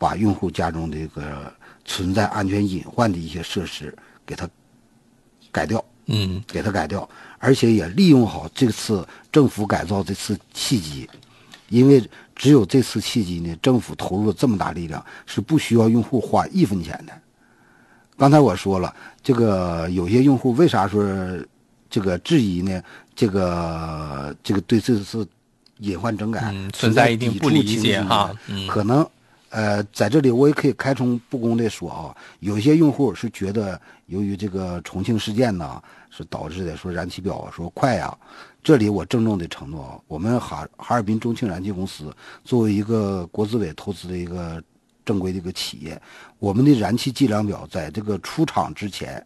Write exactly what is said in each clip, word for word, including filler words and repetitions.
把用户家中这个存在安全隐患的一些设施给它改掉， 嗯， 给它改掉，而且也利用好这次政府改造这次契机，因为只有这次契机呢，政府投入了这么大力量，是不需要用户花一分钱的。刚才我说了，这个有些用户为啥说这个质疑呢？这个这个对这次隐患整改、 嗯、存在一定不理解哈， 嗯、可能呃在这里我也可以开诚布公的说啊，有些用户是觉得由于这个重庆事件呢，是导致的说燃气表说快呀、啊。这里我郑重的承诺，我们哈哈尔滨中庆燃气公司作为一个国资委投资的一个正规的一个企业，我们的燃气计量表在这个出厂之前，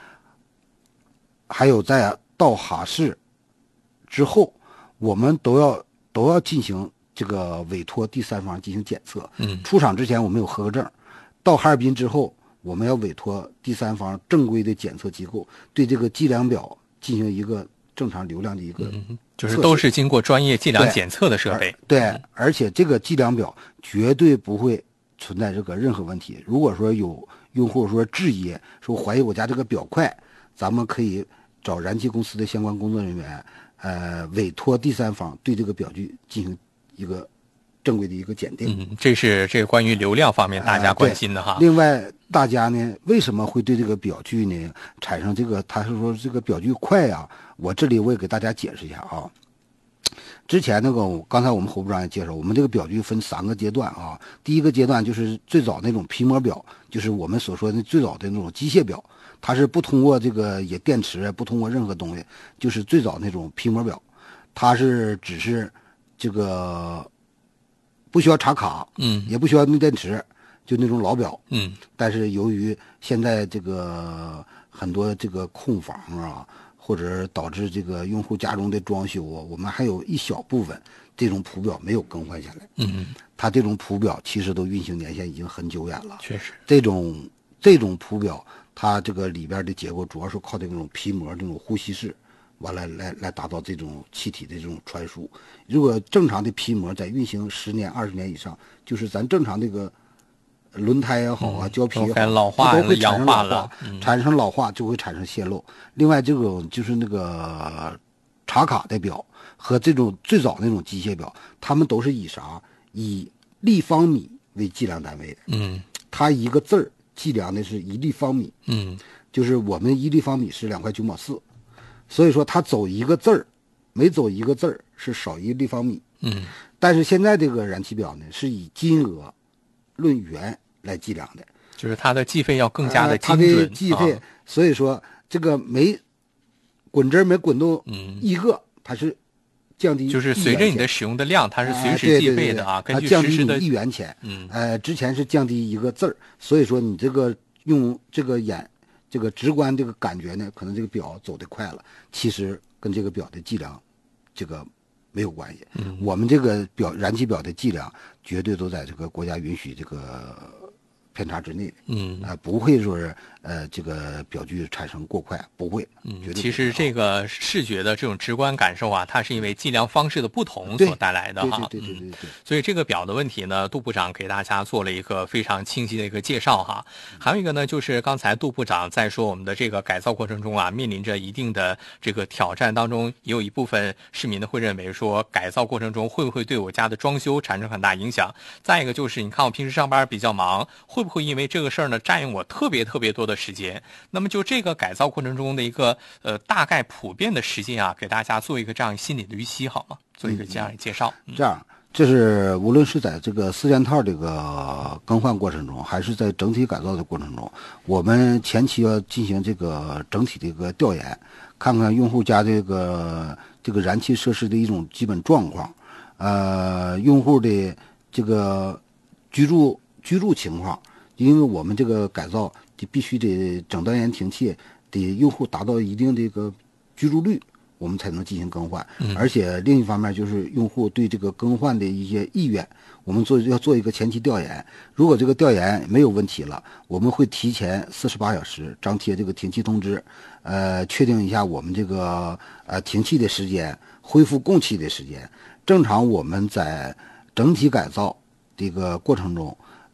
还有在到哈市之后，我们都要都要进行这个委托第三方进行检测。 嗯， 出厂之前我们有合格证，到哈尔滨之后，我们要委托第三方正规的检测机构对这个计量表进行一个正常流量的一个、 嗯，就是都是经过专业计量检测的设备。 对，对，而且这个计量表绝对不会存在这个任何问题。如果说有用户说质疑，说怀疑我家这个表快，咱们可以找燃气公司的相关工作人员，呃，委托第三方对这个表具进行一个正规的一个检定。 嗯，这是这关于流量方面大家关心的哈。 呃、另外，大家呢为什么会对这个表具呢产生这个？他是说这个表具快呀、啊？我这里我也给大家解释一下啊。之前那个，刚才我们侯部长也介绍，我们这个表具分三个阶段啊。第一个阶段就是最早那种皮膜表，就是我们所说的最早的那种机械表，它是不通过这个也电池，不通过任何东西，就是最早那种皮膜表，它是只是这个不需要插卡， 嗯， 也不需要内电池，就那种老表， 嗯。 但是由于现在这个很多这个空房啊，或者导致这个用户家中的装修啊，我们还有一小部分这种普表没有更换下来。 嗯， 它这种普表其实都运行年限已经很久远了。 确实， 这种这种普表，它这个里边的结构主要是靠这种皮膜、这种呼吸式，完了来来达到这种气体的这种传输。如果正常的皮膜在运行十年、二十年以上，就是咱正常这个轮胎也好啊，胶皮也好， 老化都会产生老化了，嗯、 产生老化就会产生泄漏。另外，这种就是那个插卡的表和这种最早那种机械表，他们都是以啥？以立方米为计量单位的。 嗯， 它一个字儿计量的是一立方米。 嗯， 就是我们一立方米是两块九毛四，所以说它走一个字儿，每走一个字儿是少一立方米。 嗯， 但是现在这个燃气表呢，是以金额论元来计量的， 就是它的计费要更加的精准。 呃、它的计费、啊，所以说这个每滚针没滚动一个，嗯、它是降低， 就是随着你的使用的量，它是随时计费的啊。 呃、对对对对， 根据实时的它降低一元钱。 嗯， 呃，之前是降低一个字儿，所以说你这个用这个眼这个直观这个感觉呢，可能这个表走得快了，其实跟这个表的计量这个没有关系。 嗯， 我们这个表燃气表的计量绝对都在这个国家允许这个偏差之内。 嗯， 啊、呃，不会说是呃这个表具产生过快，不会。 嗯， 绝对不会。 其实这个视觉的这种直观感受啊，它是因为计量方式的不同所带来的哈。 对对对对对 对, 对、嗯。 所以这个表的问题呢，杜部长给大家做了一个非常清晰的一个介绍哈。还有一个呢，就是刚才杜部长在说我们的这个改造过程中啊，面临着一定的这个挑战当中，也有一部分市民呢会认为说，改造过程中会不会对我家的装修产生很大影响？再一个就是，你看我平时上班比较忙，会不会因为这个事儿呢占用我特别特别多的时间？那么就这个改造过程中的一个呃大概普遍的时间啊，给大家做一个这样心理的预期好吗？做一个这样的介绍。 嗯、这样，这是无论是在这个四件套这个更换过程中，还是在整体改造的过程中，我们前期要进行这个整体的一个调研，看看用户家这个这个燃气设施的一种基本状况，呃，用户的这个居住居住情况，因为我们这个改造就必须得整单元停气，得用户达到一定的一个居住率，我们才能进行更换。 嗯、 而且另一方面就是用户对这个更换的一些意愿，我们做要做一个前期调研。如果这个调研没有问题了，我们会提前四十八小时张贴这个停气通知，呃，确定一下我们这个呃停气的时间，恢复供气的时间。正常我们在整体改造这个过程中，